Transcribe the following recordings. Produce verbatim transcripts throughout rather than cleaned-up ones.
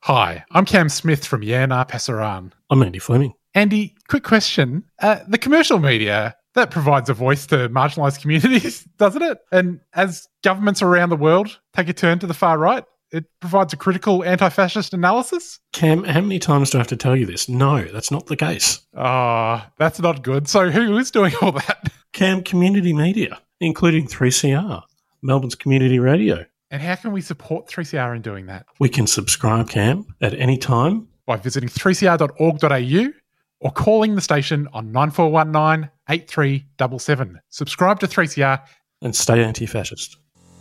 Hi, I'm Cam Smith from Yana Pasaran. I'm Andy Fleming. Andy, quick question. Uh, the commercial media, that provides a voice to marginalised communities, doesn't it? And as governments around the world take a turn to the far right, it provides a critical anti-fascist analysis? Cam, how many times do I have to tell you this? No, that's not the case. Ah, oh, that's not good. So who is doing all that? Cam, community media, including three C R, Melbourne's community radio. And how can we support three C R in doing that? We can subscribe, Cam, at any time. By visiting three c r dot org dot a u or calling the station on nine four one nine, eight three seven seven. Subscribe to three C R. And stay anti-fascist.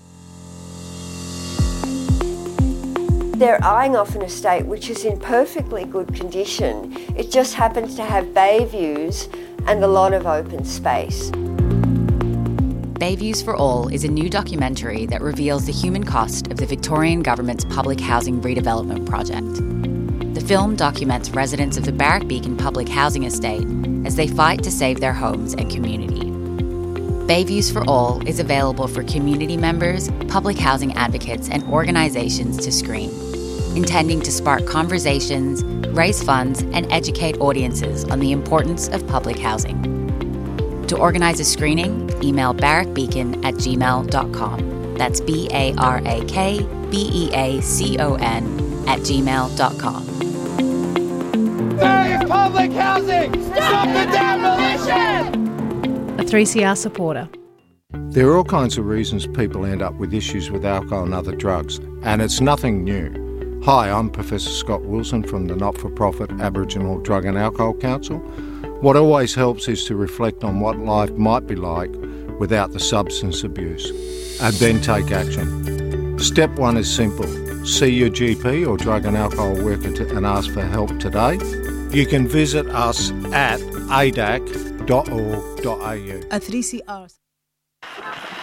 They're eyeing off an estate which is in perfectly good condition. It just happens to have bay views and a lot of open space. Bay Views for All is a new documentary that reveals the human cost of the Victorian Government's public housing redevelopment project. The film documents residents of the Barrack Beacon public housing estate as they fight to save their homes and community. Bay Views for All is available for community members, public housing advocates and organisations to screen, intending to spark conversations, raise funds and educate audiences on the importance of public housing. To organise a screening, email barrackbeacon at gmail dot com. That's B A R A K B E A C O N at gmail dot com. Save public housing! Stop the demolition! A three C R supporter. There are all kinds of reasons people end up with issues with alcohol and other drugs, and it's nothing new. Hi, I'm Professor Scott Wilson from the not-for-profit Aboriginal Drug and Alcohol Council. What always helps is to reflect on what life might be like without the substance abuse, and then take action. Step one is simple. See your G P or drug and alcohol worker to, and ask for help today. You can visit us at a d a c dot org dot a u. A three C R.